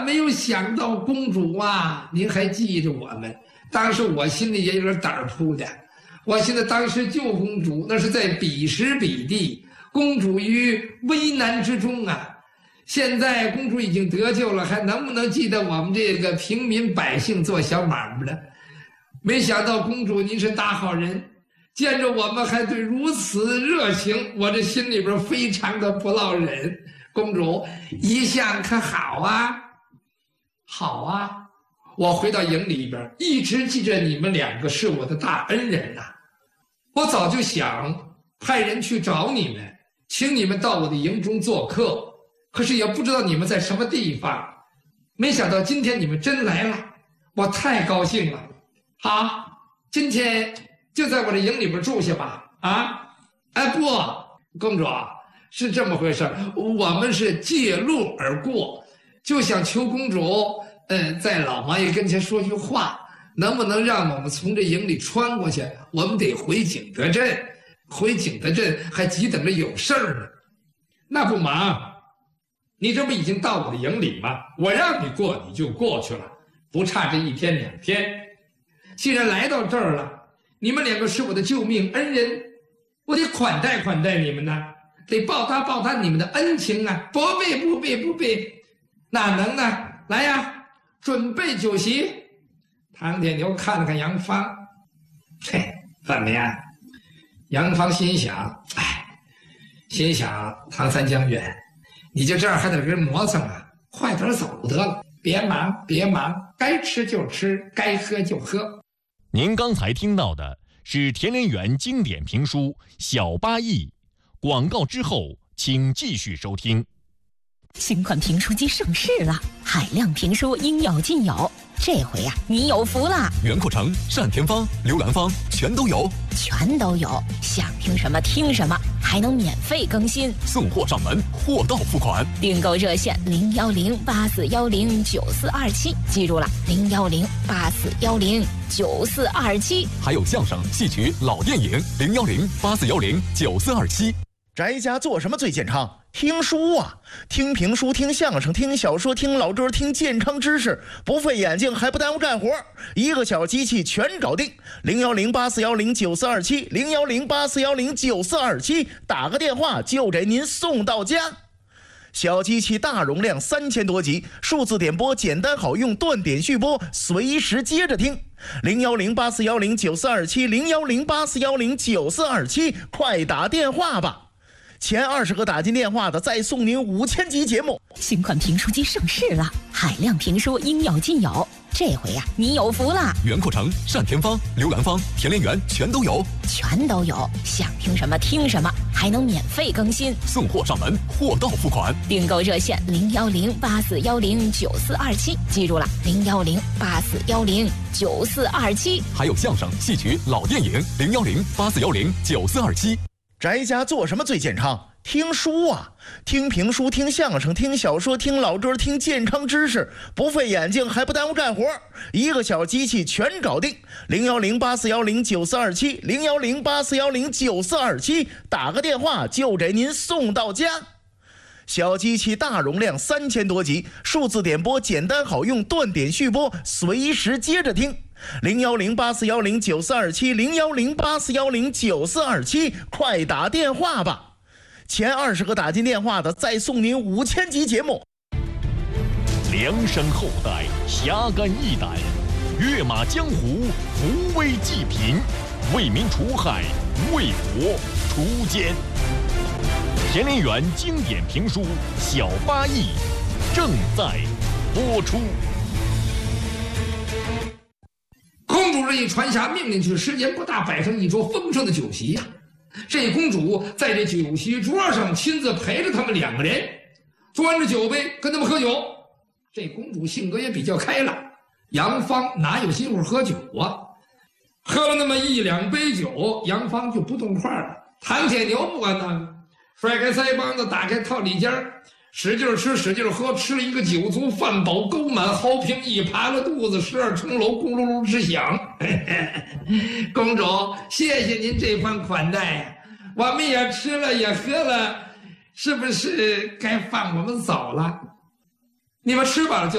没有想到公主啊，您还记着我们。当时我心里也有点胆扑的。我现在当时救公主，那是在彼时彼地，公主于危难之中啊。现在公主已经得救了，还能不能记得我们这个平民百姓做小买卖的？没想到公主您是大好人，见着我们还对如此热情，我这心里边非常的不落忍。公主一向可好啊？好啊，我回到营里边一直记着你们两个是我的大恩人呐。我早就想派人去找你们，请你们到我的营中做客，可是也不知道你们在什么地方。没想到今天你们真来了，我太高兴了。好，今天就在我的营里边住下吧。啊，哎不，公主是这么回事，我们是借路而过，就想求公主，在老王爷跟前说句话，能不能让我们从这营里穿过去？我们得回景德镇，回景德镇还急等着有事儿呢。那不忙，你这不已经到我的营里吗？我让你过你就过去了，不差这1天2天。既然来到这儿了，你们两个是我的救命恩人，我得款待款待你们呢，得报答报答你们的恩情啊！不必，哪能呢？来呀，准备酒席。唐铁牛看了看杨芳，嘿，怎么样？杨芳心想，唐三将军，你就这样还在这磨蹭啊？快点走得了，别忙，该吃就吃，该喝就喝。 您刚才听到的是田连元经典评书《小八义》，广告之后请继续收听。 新款评书机上市了，海量评书应有尽有，这回呀，你有福了！ 袁阔成、单田芳、刘兰芳全都有， 想听什么听什么，还能免费更新， 送货上门，货到付款。 订购热线01084109427，记住了，01084109427。 还有相声、戏曲、老电影01084109427。 宅家做什么最健康？听书啊，听评书，听相声，听小说，听老歌，听健康知识，不费眼睛还不耽误干活，一个小机器全搞定。01084109427 01084109427，打个电话就给您送到家。小机器大容量3000多集，数字点播简单好用，断点续播，随时接着听。01084109427 01084109427，快打电话吧。前20个打进电话的再送您5000集节目。 新款评书机上市了，海量评书应有尽有，这回呀，你有福了！ 袁阔成、单田芳、刘兰芳、田连元全都有， 想听什么听什么，还能免费更新， 送货上门，货到付款。 订购热线01084109427，记住了，01084109427。 还有相声、戏曲、老电影01084109427。 宅家做什么最健康？听书啊，听评书，听相声，听小说，听老歌，听健康知识，不费眼睛还不耽误干活，一个小机器全搞定。01084109427 01084109427，打个电话就给您送到家。小机器大容量3000多集，数字点播简单好用，断点续播，随时接着听。01084109427 01084109427，快打电话吧。前20个打进电话的再送您5000集节目。 梁山后代侠肝义胆，跃马江湖，扶危济贫，为民除害，为国除奸。田连元经典评书《小八义》正在播出。 公主这一传下命令去，时间不大，摆上一桌丰盛的酒席呀。这公主在这酒席桌上亲自陪着他们2个人，端着酒杯跟他们喝酒。这公主性格也比较开朗，杨芳哪有心思喝酒啊？喝了那么1、2杯酒，杨芳就不动筷了。唐铁牛不管那个，甩开腮帮子，打开套里间，使劲吃，使劲喝，吃了一个酒足饭饱，沟满壕平，一爬了肚子，12层楼咕噜噜直响。公主，谢谢您这番款待呀，我们也吃了也喝了，是不是该放我们走了？你们吃饱了就